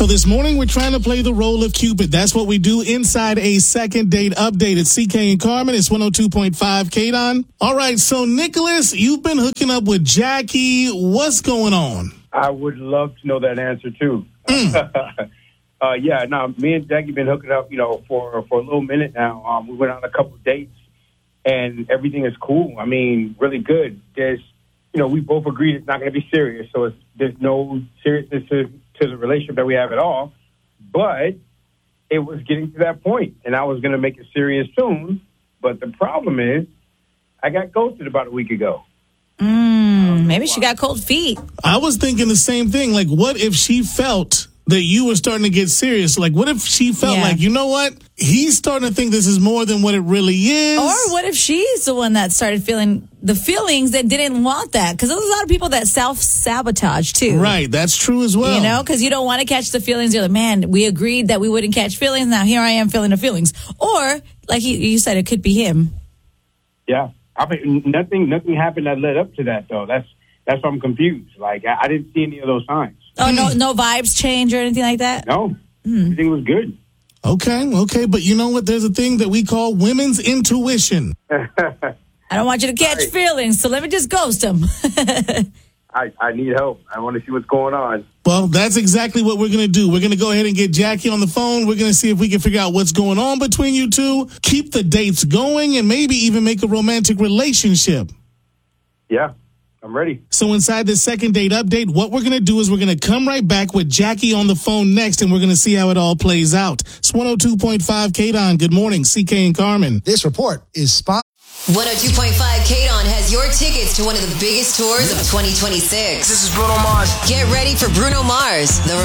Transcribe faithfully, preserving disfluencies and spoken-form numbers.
So this morning, we're trying to play the role of Cupid. That's what we do inside a second date update. It's C K and Carmen. It's one oh two point five K D O N. All right, so Nicholas, you've been hooking up with Jackie. What's going on? I would love to know that answer, too. Mm. uh, yeah, no, me and Jackie been hooking up, you know, for, for a little minute now. Um, we went on a couple of dates, and everything is cool. I mean, really good. There's, you know, we both agreed it's not going to be serious, so it's, there's no seriousness to to the relationship that we have at all, but it was getting to that point, and I was going to make it serious soon. But the problem is, I got ghosted about a week ago. Mm, maybe she got cold feet. I was thinking the same thing. Like, what if she felt that you were starting to get serious? Like, what if she felt Yeah. like, you know what? He's starting to think this is more than what it really is. Or what if she's the one that started feeling the feelings that didn't want that? Because there's a lot of people that self-sabotage, too. Right, that's true as well. You know, because you don't want to catch the feelings. You're like, man, we agreed that we wouldn't catch feelings. Now here I am feeling the feelings. Or, like you, you said, it could be him. Yeah. I mean, nothing nothing happened that led up to that, though. That's that's why I'm confused. Like, I, I didn't see any of those signs. Oh, no, no vibes change or anything like that? No. Mm. Everything was good. Okay, okay, but you know what? There's a thing that we call women's intuition. I don't want you to catch right. feelings, so let me just ghost him. I, I need help. I want to see what's going on. Well, that's exactly what we're going to do. We're going to go ahead and get Jackie on the phone. We're going to see if we can figure out what's going on between you two, keep the dates going, and maybe even make a romantic relationship. Yeah. I'm ready. So inside this second date update, what we're going to do is we're going to come right back with Jackie on the phone next, and we're going to see how it all plays out. It's one oh two point five K D O N. Good morning, C K and Carmen. This report is spot. one oh two point five K D O N has your tickets to one of the biggest tours of twenty twenty-six. This is Bruno Mars. Get ready for Bruno Mars, the